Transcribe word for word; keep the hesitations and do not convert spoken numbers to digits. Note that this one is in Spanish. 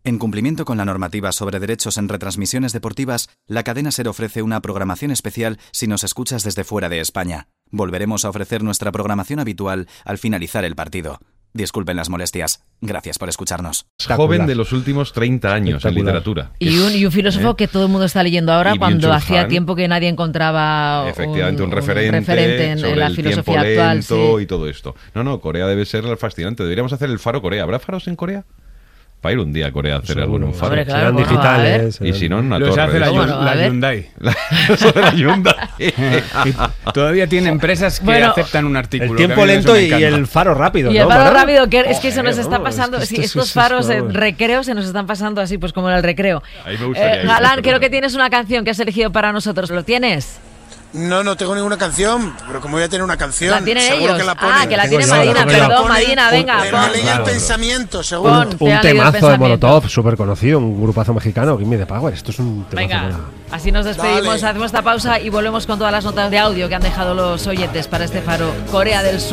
En cumplimiento con la normativa sobre derechos en retransmisiones deportivas, la cadena SER ofrece una programación especial si nos escuchas desde fuera de España. Volveremos a ofrecer nuestra programación habitual al finalizar el partido. Disculpen las molestias. Gracias por escucharnos. Joven de los últimos treinta años en literatura. Y un, y un filósofo ¿eh? que todo el mundo está leyendo ahora, cuando hacía tiempo que nadie encontraba efectivamente un, un, referente, un referente en, sobre en la el filosofía tiempo actual. Lento Sí. Y todo esto. No, no, Corea debe ser fascinante. Deberíamos hacer el Faro Corea. ¿Habrá faros en Corea? Para ir un día a Corea a hacer algún faro. Hombre, claro, serán bueno, digitales. Y si no, en una Los torre. hace la, Bueno, la ver. Hyundai. Eso de la Hyundai. Y todavía tiene empresas que Bueno, aceptan un artículo. El tiempo que a mí eso lento me y encanta. el faro rápido. Y el ¿no, faro Manolo? rápido, que es que se nos Joder, está no, pasando, es que sí, esto estos es- faros esto- en recreo se nos están pasando así, pues como en el recreo. Ahí me gustaría Eh, ir, Galán, pero creo no. que tienes una canción que has elegido para nosotros. ¿Lo tienes? No, no tengo ninguna canción, pero como voy a tener una canción, ¿La tienen seguro ellos? que la ponen. Ah, que la Tengo tiene yo, la Madina, tengo yo. perdón, Ponen- Madina, venga, Me pon. leí el Claro. pensamiento, seguro. Pon. Un, Te ha leído un el temazo de pensamiento. Molotov, súper conocido, un grupazo mexicano, Gimme the Power. Esto es un temazo. Venga, bueno. así nos despedimos, Vale. hacemos esta pausa y volvemos con todas las notas de audio que han dejado los oyentes para este faro Corea del Sur.